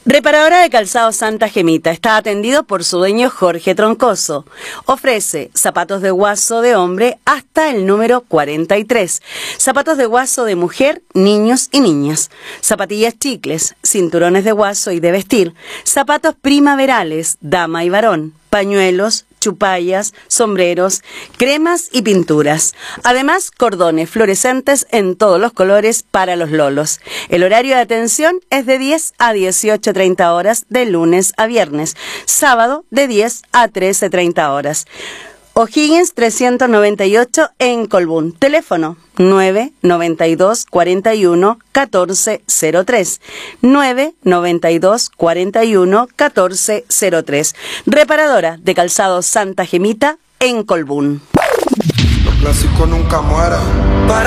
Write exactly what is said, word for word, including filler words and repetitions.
Reparadora de calzado Santa Gemita está atendido por su dueño Jorge Troncoso. Ofrece zapatos de guaso de hombre hasta el número cuarenta y tres, zapatos de guaso de mujer, niños y niñas, zapatillas chicles, cinturones de guaso y de vestir, zapatos primaverales, dama y varón, pañuelos, chupallas, sombreros, cremas y pinturas. Además, cordones fluorescentes en todos los colores para los lolos. El horario de atención es de diez a dieciocho treinta horas de lunes a viernes. Sábado de diez a trece treinta horas. O'Higgins trescientos noventa y ocho en Colbún. Teléfono nueve noventa y dos cuarenta y uno catorce cero tres. nueve noventa y dos cuarenta y uno catorce cero tres. Reparadora de calzado Santa Gemita en Colbún. Lo clásico nunca muere.